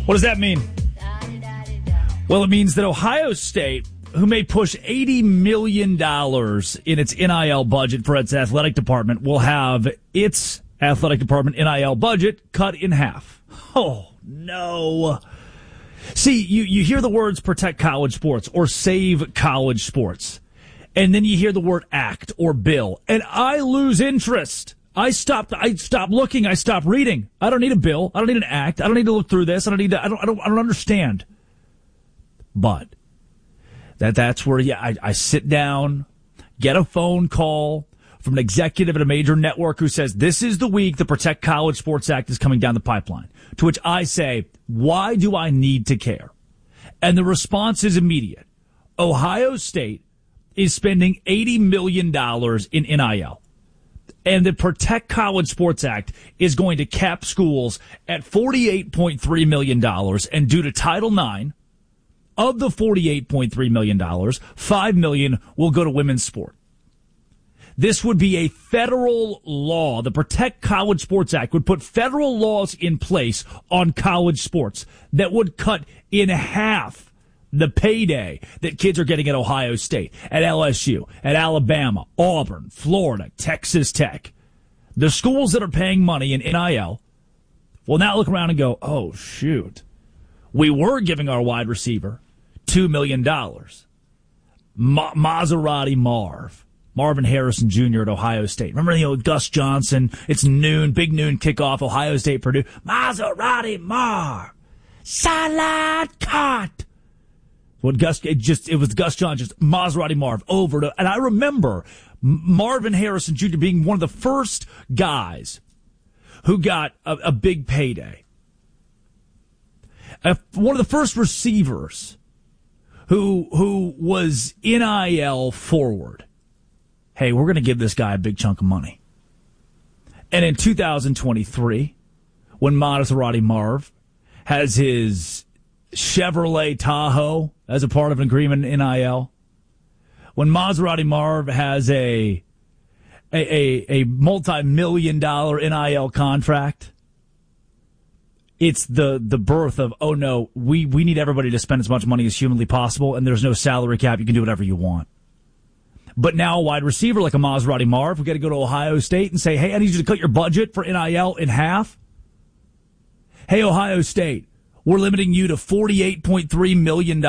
What does that mean? Well, it means that Ohio State, who may push $80 million in its NIL budget for its athletic department, will have its athletic department NIL budget cut in half. Oh, no. See, you hear the words protect college sports or save college sports, and then you hear the word act or bill, and I lose interest. I stopped looking. I stopped reading. I don't need a bill. I don't need an act. I don't need to look through this. I don't understand. But that's where I sit down, get a phone call from an executive at a major network who says, this is the week the Protect College Sports Act is coming down the pipeline. To which I say, why do I need to care? And the response is immediate. Ohio State is spending $80 million in NIL. And the Protect College Sports Act is going to cap schools at $48.3 million. And due to Title IX, of the $48.3 million, $5 million will go to women's sport. This would be a federal law. The Protect College Sports Act would put federal laws in place on college sports that would cut in half the payday that kids are getting at Ohio State, at LSU, at Alabama, Auburn, Florida, Texas Tech. The schools that are paying money in NIL will now look around and go, oh, shoot. We were giving our wide receiver $2 million. Maserati Marvin Harrison Jr. at Ohio State. Remember, Gus Johnson? It's noon, big noon kickoff, Ohio State, Purdue. Maserati Marv. Salad cut. It was Gus Johnson, just Maserati Marv over to, and I remember Marvin Harrison Jr. being one of the first guys who got a big payday. One of the first receivers who was NIL forward. Hey, we're going to give this guy a big chunk of money. And in 2023, when Maserati Marv has his Chevrolet Tahoe as a part of an agreement in NIL, when Maserati Marv has a multi-million-dollar NIL contract, it's the birth of, oh no, we need everybody to spend as much money as humanly possible, and there's no salary cap. You can do whatever you want. But now a wide receiver like a Maserati Marv, we got to go to Ohio State and say, hey, I need you to cut your budget for NIL in half. Hey, Ohio State, we're limiting you to $48.3 million.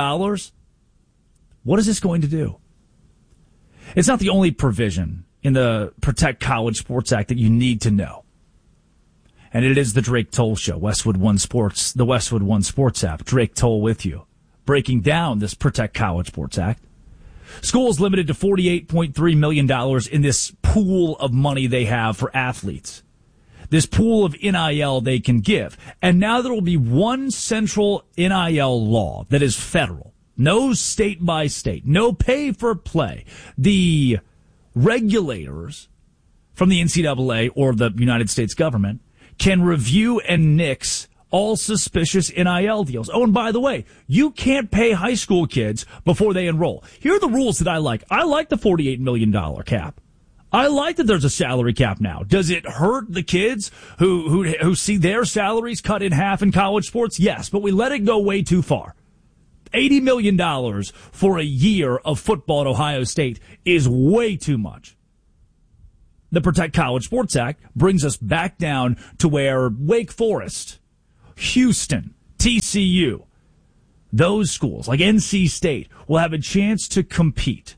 What is this going to do? It's not the only provision in the Protect College Sports Act that you need to know. And it is the Drake Toll Show, Westwood One Sports, the Westwood One Sports app. Drake Toll with you, breaking down this Protect College Sports Act. Schools limited to $48.3 million in this pool of money they have for athletes. This pool of NIL they can give. And now there will be one central NIL law that is federal. No state by state. No pay for play. The regulators from the NCAA or the United States government can review and nix all suspicious NIL deals. Oh, and by the way, you can't pay high school kids before they enroll. Here are the rules that I like. I like the $48 million cap. I like that there's a salary cap now. Does it hurt the kids who see their salaries cut in half in college sports? Yes, but we let it go way too far. $80 million for a year of football at Ohio State is way too much. The Protect College Sports Act brings us back down to where Wake Forest, Houston, TCU, those schools like NC State will have a chance to compete.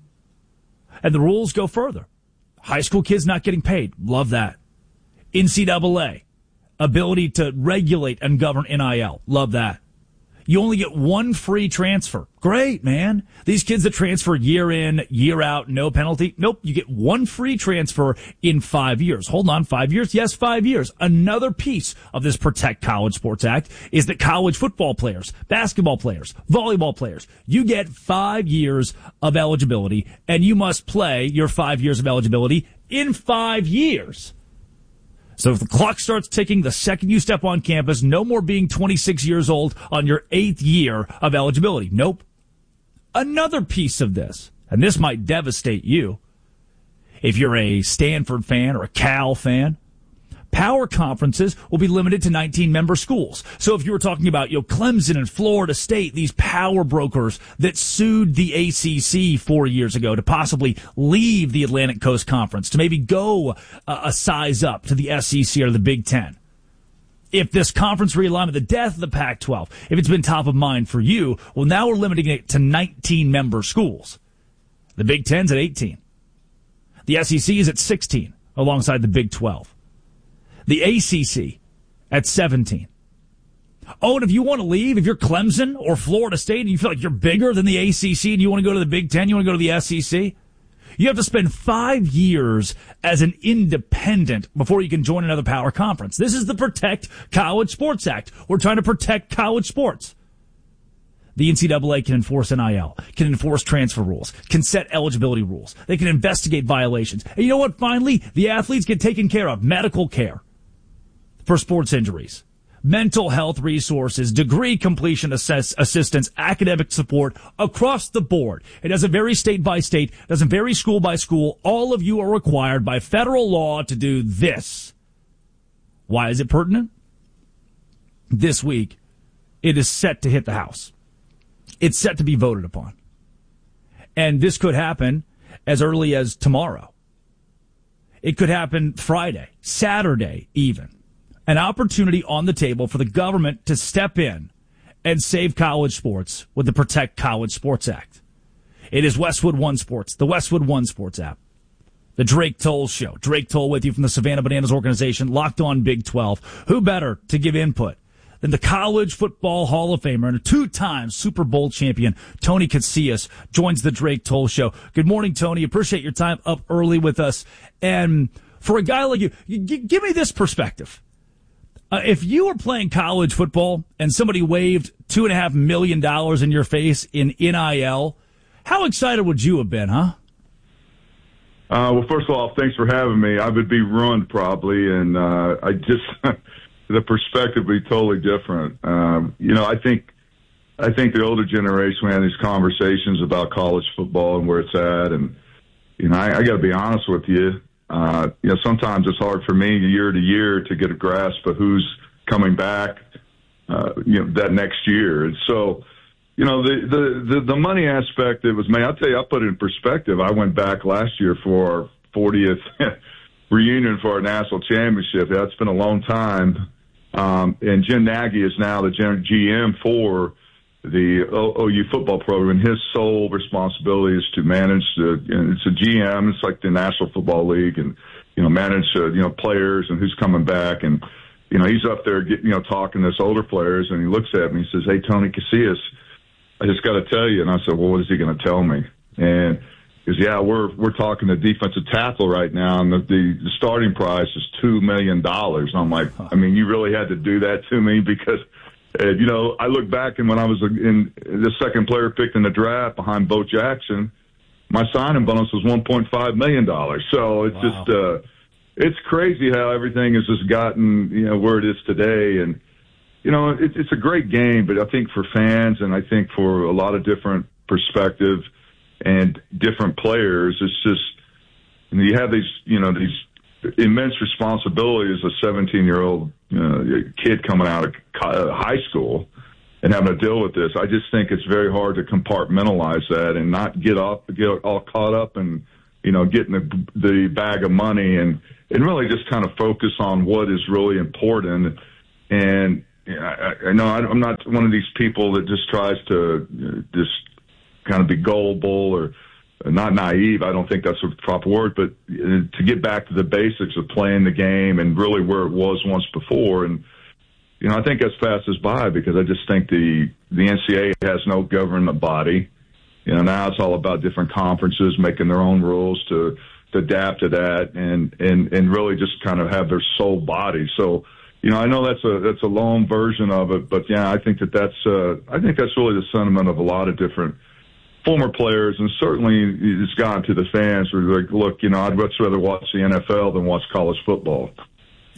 And the rules go further. High school kids not getting paid. Love that. NCAA, ability to regulate and govern NIL. Love that. You only get one free transfer. Great, man. These kids that transfer year in, year out, no penalty. Nope, you get one free transfer in 5 years. Hold on, 5 years? Yes, 5 years. Another piece of this Protect College Sports Act is that college football players, basketball players, volleyball players, you get 5 years of eligibility, and you must play your 5 years of eligibility in 5 years. So if the clock starts ticking the second you step on campus, no more being 26 years old on your 8th year of eligibility. Nope. Another piece of this, and this might devastate you if you're a Stanford fan or a Cal fan, Power conferences will be limited to 19-member schools. So if you were talking about, Clemson and Florida State, these power brokers that sued the ACC 4 years ago to possibly leave the Atlantic Coast Conference, to maybe go a size up to the SEC or the Big Ten. If this conference realignment, the death of the Pac-12, if it's been top of mind for you, well, now we're limiting it to 19-member schools. The Big Ten's at 18. The SEC is at 16, alongside the Big 12. The ACC at 17. Oh, and if you want to leave, if you're Clemson or Florida State and you feel like you're bigger than the ACC and you want to go to the Big Ten, you want to go to the SEC, you have to spend 5 years as an independent before you can join another power conference. This is the Protect College Sports Act. We're trying to protect college sports. The NCAA can enforce NIL, can enforce transfer rules, can set eligibility rules. They can investigate violations. And you know what? Finally, the athletes get taken care of. Medical care for sports injuries, mental health resources, degree completion assistance, academic support across the board. It doesn't vary state by state, doesn't vary school by school. All of you are required by federal law to do this. Why is it pertinent? This week, it is set to hit the House. It's set to be voted upon. And this could happen as early as tomorrow. It could happen Friday, Saturday even. An opportunity on the table for the government to step in and save college sports with the Protect College Sports Act. It is Westwood One Sports, the Westwood One Sports app. The Drake Toll Show. Drake Toll with you from the Savannah Bananas organization, Locked On Big 12. Who better to give input than the College Football Hall of Famer and a two-time Super Bowl champion, Tony Casillas, joins the Drake Toll Show. Good morning, Tony. Appreciate your time up early with us. And for a guy like you give me this perspective. If you were playing college football and somebody waved $2.5 million in your face in NIL, how excited would you have been, huh? Well, first of all, thanks for having me. I would be ruined probably, and I just the perspective would be totally different. I think the older generation, we had these conversations about college football and where it's at, and I got to be honest with you. Sometimes it's hard for me year to year to get a grasp of who's coming back, that next year. And so, the money aspect that was made, I'll tell you, I'll put it in perspective. I went back last year for our 40th reunion for our national championship. That's been a long time. And Jim Nagy is now the GM for the OU football program. His sole responsibility is to manage it's a GM. It's like the National Football League, and manage players and who's coming back. And he's up there talking to us older players, and he looks at me and says, "Hey, Tony Casillas, I just got to tell you." And I said, "Well, what is he going to tell me?" And he goes, "Yeah, we're talking to defensive tackle right now, and the starting price is $2 million." And I'm like, I mean, you really had to do that to me because. I look back, and when I was in the second player picked in the draft behind Bo Jackson, my signing bonus was $1.5 million. So it's just, it's crazy how everything has just gotten, where it is today. And, it's a great game, but I think for fans and I think for a lot of different perspective and different players, it's just, you have these immense responsibility as a 17-year-old kid coming out of high school and having to deal with this. I just think it's very hard to compartmentalize that and not get all caught up and getting the bag of money and really just kind of focus on what is really important. And I know I'm not one of these people that just tries to just kind of be gullible or not naive. I don't think that's a proper word, but to get back to the basics of playing the game and really where it was once before. And, I think that's passes by because I just think the NCAA has no government body. Now it's all about different conferences making their own rules to adapt to that and really just kind of have their sole body. So, I know that's a long version of it, but yeah, I think that's really the sentiment of a lot of different former players, and certainly it's gotten to the fans who are like, look, I'd much rather watch the NFL than watch college football. Yep.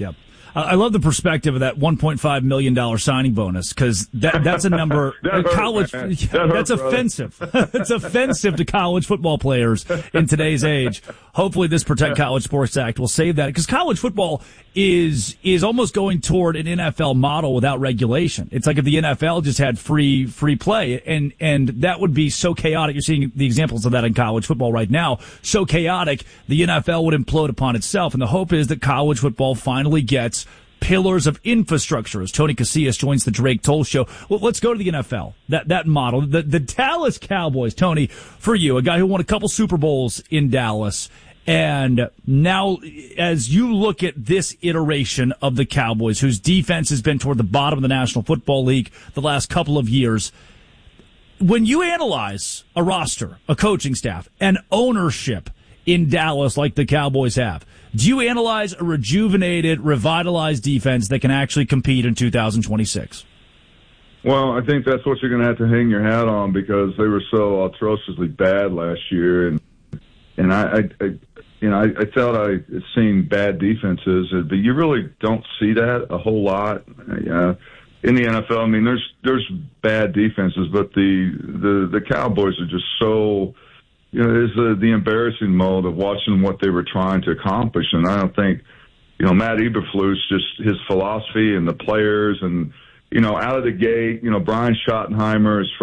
I love the perspective of that $1.5 million signing bonus, because that's a number. College, that's offensive. It's offensive to college football players in today's age. Hopefully this Protect College Sports Act will save that, because college football is almost going toward an NFL model without regulation. It's like if the NFL just had free play, and that would be so chaotic. You're seeing the examples of that in college football right now. So chaotic, the NFL would implode upon itself, and the hope is that college football finally gets pillars of infrastructure. As Tony Casillas joins the Drake Toll Show. Well, let's go to the NFL. That model, the Dallas Cowboys. Tony, for you, a guy who won a couple Super Bowls in Dallas, and now as you look at this iteration of the Cowboys, whose defense has been toward the bottom of the National Football League the last couple of years, when you analyze a roster, a coaching staff, and ownership in Dallas like the Cowboys have, do you analyze a rejuvenated, revitalized defense that can actually compete in 2026? Well, I think that's what you're going to have to hang your hat on, because they were so atrociously bad last year, and I thought I had seen bad defenses, but you really don't see that a whole lot in the NFL. I mean, there's bad defenses, but the Cowboys are just so. There's the embarrassing mode of watching what they were trying to accomplish. And I don't think, Matt Eberflus, just his philosophy and the players and, out of the gate, Brian Schottenheimer, his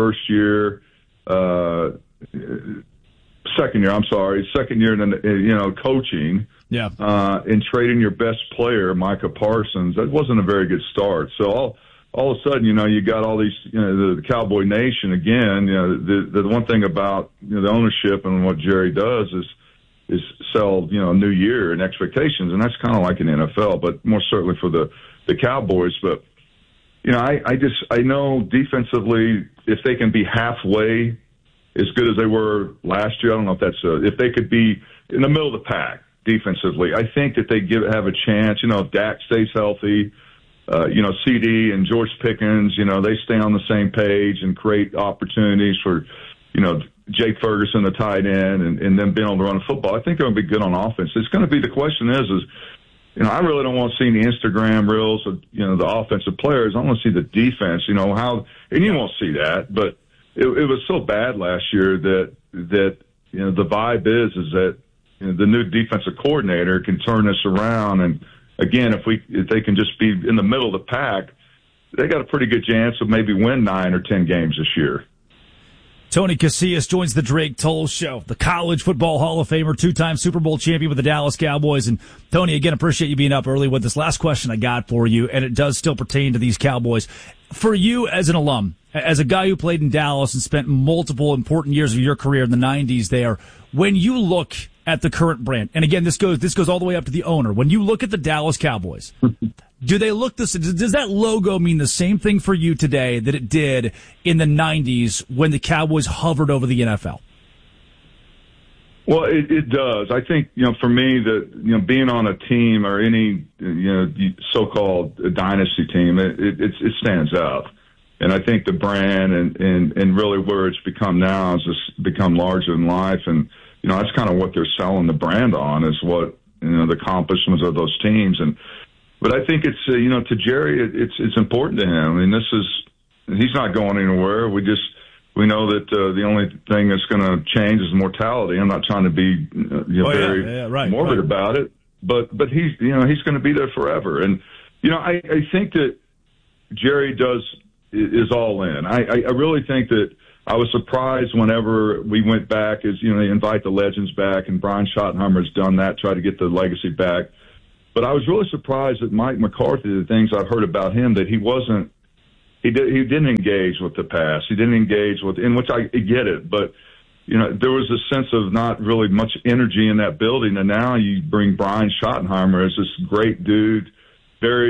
second year in, coaching. Yeah. And trading your best player, Micah Parsons, that wasn't a very good start. So all of a sudden, you got all these, the Cowboy Nation again. The one thing about the ownership and what Jerry does is sell a new year and expectations, and that's kind of like in the NFL, but more certainly for the Cowboys. But I know defensively, if they can be halfway as good as they were last year, I don't know if that's if they could be in the middle of the pack defensively, I think that they have a chance. If Dak stays healthy. CD and George Pickens, they stay on the same page and create opportunities for, Jake Ferguson, the tight end, and then being able to run a football. I think they're going to be good on offense. It's going to be, the question is, I really don't want to see the Instagram reels of, the offensive players. I want to see the defense, and you won't see that, but it was so bad last year that the vibe is that, the new defensive coordinator can turn this around. And again, if they can just be in the middle of the pack, they got a pretty good chance of maybe win 9 or 10 games this year. Tony Casillas joins the Drake Toll Show, the College Football Hall of Famer, 2-time Super Bowl champion with the Dallas Cowboys. And Tony, again, appreciate you being up early with this. Last question I got for you, and it does still pertain to these Cowboys. For you as an alum, as a guy who played in Dallas and spent multiple important years of your career in the 90s there, when you look at the current brand, and again, this goes all the way up to the owner, when you look at the Dallas Cowboys, do they look does that logo mean the same thing for you today that it did in the 90s when the Cowboys hovered over the NFL? Well, it does. I think, for me, that, being on a team or any, so-called dynasty team, it stands out. And I think the brand and really where it's become now is just become larger than life. And, that's kind of what they're selling the brand on, is what, the accomplishments of those teams. But I think it's, to Jerry, it's important to him. I mean, he's not going anywhere. We know that the only thing that's going to change is mortality. I'm not trying to be morbid about it, but he's going to be there forever. And I think that Jerry is all in. I really think that I was surprised whenever we went back, as they invite the legends back, and Brian Schottenheimer's done that, try to get the legacy back. But I was really surprised that Mike McCarthy, the things I've heard about him, that he didn't engage with the past. He didn't engage with, in which I get it, but there was a sense of not really much energy in that building. And now you bring Brian Schottenheimer as this great dude, very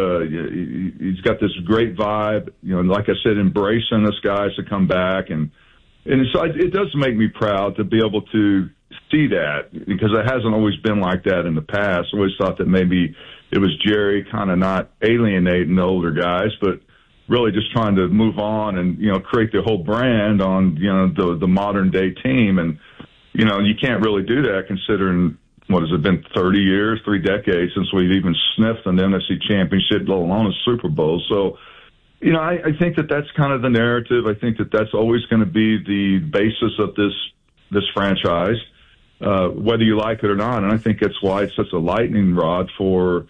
he's got this great vibe, like I said, embracing us guys to come back. And so it does make me proud to be able to see that, because it hasn't always been like that in the past. I always thought that maybe it was Jerry kind of not alienating the older guys, but really just trying to move on and, create the whole brand on, the modern day team. And, you can't really do that considering what has it been, 30 years, 3 decades since we've even sniffed an NFC championship, let alone a Super Bowl. So, you know, I think that that's kind of the narrative. I think that that's always going to be the basis of this franchise, whether you like it or not. And I think that's why it's such a lightning rod for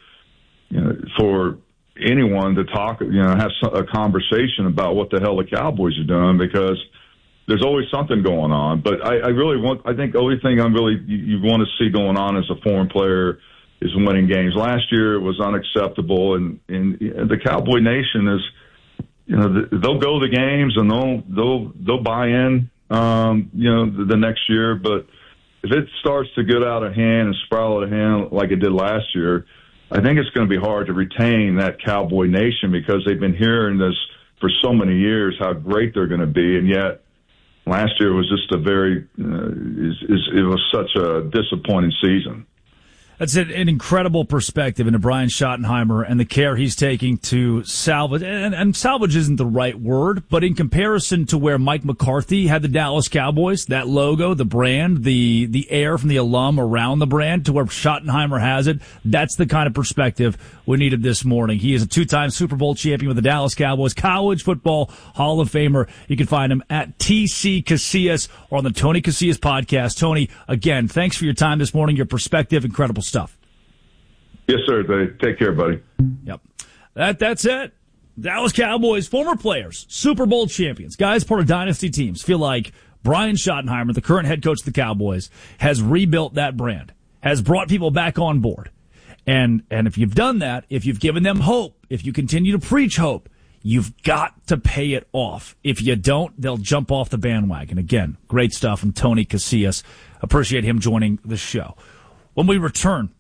anyone to talk, have a conversation about what the hell the Cowboys are doing, because there's always something going on. But I think the only thing you want to see going on as a foreign player is winning games. Last year it was unacceptable, and the Cowboy Nation is, they'll go to games and they'll buy in, the next year. But if it starts to get out of hand and spiral out of hand like it did last year, I think it's going to be hard to retain that Cowboy Nation, because they've been hearing this for so many years, how great they're going to be. And yet last year was just it was such a disappointing season. That's an incredible perspective into Brian Schottenheimer and the care he's taking to salvage. And salvage isn't the right word, but in comparison to where Mike McCarthy had the Dallas Cowboys, that logo, the brand, the air from the alum around the brand, to where Schottenheimer has it, that's the kind of perspective we needed this morning. He is a 2-time Super Bowl champion with the Dallas Cowboys, College Football Hall of Famer. You can find him at TC Casillas or on the Tony Casillas podcast. Tony, again, thanks for your time this morning, your perspective, incredible stuff. Yes, sir. Take care, buddy. Yep. That's it. Dallas Cowboys, former players, Super Bowl champions, guys part of dynasty teams, feel like Brian Schottenheimer, the current head coach of the Cowboys, has rebuilt that brand, has brought people back on board. And if you've done that, if you've given them hope, if you continue to preach hope, you've got to pay it off. If you don't, they'll jump off the bandwagon. Again, great stuff from Tony Casillas. Appreciate him joining the show. When we return,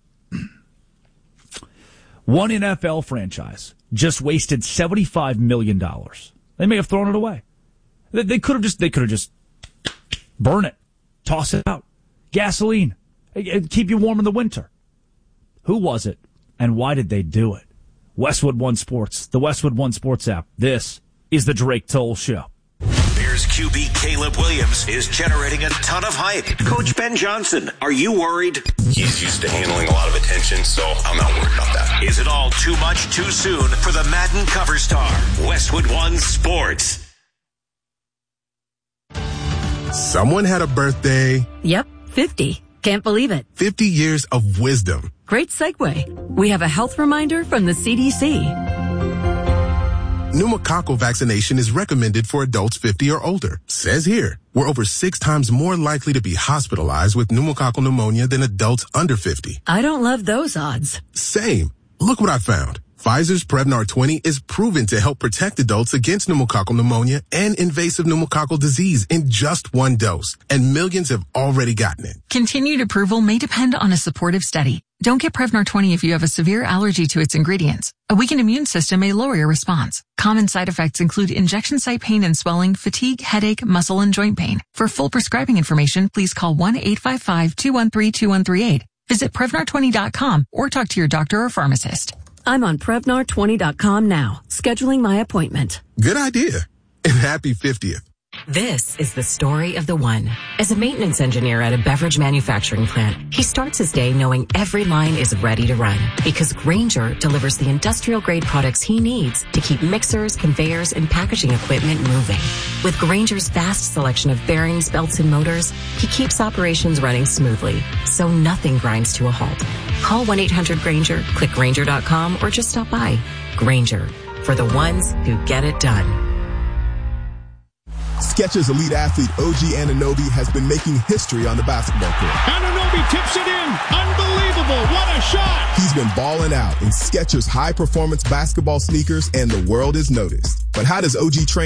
one NFL franchise just wasted $75 million. They may have thrown it away. They could have just burn it, toss it out, gasoline, keep you warm in the winter. Who was it, and why did they do it? Westwood One Sports, the Westwood One Sports app. This is the Drake Toll Show. Bears QB Caleb Williams is generating a ton of hype. Coach Ben Johnson, are you worried? He's used to handling a lot of attention, so I'm not worried about that. Is it all too much too soon for the Madden cover star? Westwood One Sports. Someone had a birthday. Yep, 50. Can't believe it. 50 years of wisdom. Great segue. We have a health reminder from the CDC. Pneumococcal vaccination is recommended for adults 50 or older. Says here, we're over 6 times more likely to be hospitalized with pneumococcal pneumonia than adults under 50. I don't love those odds. Same. Look what I found. Pfizer's Prevnar 20 is proven to help protect adults against pneumococcal pneumonia and invasive pneumococcal disease in just 1 dose, and millions have already gotten it. Continued approval may depend on a supportive study. Don't get Prevnar 20 if you have a severe allergy to its ingredients. A weakened immune system may lower your response. Common side effects include injection site pain and swelling, fatigue, headache, muscle, and joint pain. For full prescribing information, please call 1-855-213-2138. Visit Prevnar20.com or talk to your doctor or pharmacist. I'm on Prevnar20.com now, scheduling my appointment. Good idea. And happy 50th. This is the story of the one. As a maintenance engineer at a beverage manufacturing plant, he starts his day knowing every line is ready to run, because Grainger delivers the industrial-grade products he needs to keep mixers, conveyors, and packaging equipment moving. With Grainger's vast selection of bearings, belts, and motors, he keeps operations running smoothly, so nothing grinds to a halt. Call 1-800-GRAINGER, click Grainger.com, or just stop by. Grainger, for the ones who get it done. Skechers elite athlete OG Anunoby has been making history on the basketball court. Anunoby tips it in. Unbelievable. What a shot. He's been balling out in Skechers high-performance basketball sneakers, and the world has noticed. But how does OG train